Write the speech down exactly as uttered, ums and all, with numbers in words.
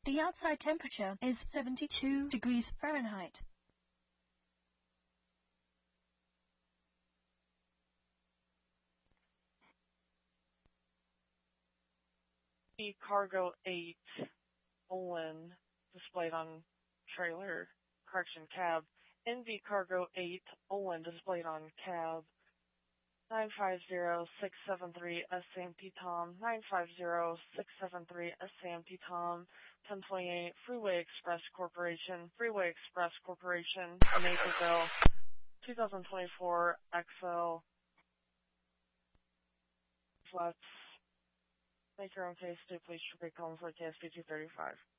The outside temperature is seventy-two degrees Fahrenheit. The Cargo eight Olin displayed on trailer, correction, cab. N V Cargo eight Olin displayed on cab. nine five zero six seven three S A M P Tom, nine five zero six seven three S A M P Tom, ten twenty-eight Freeway Express Corporation, Freeway Express Corporation, Naperville, twenty twenty-four X L. Let's make your own case, do please repeat columns like K S P two thirty-five.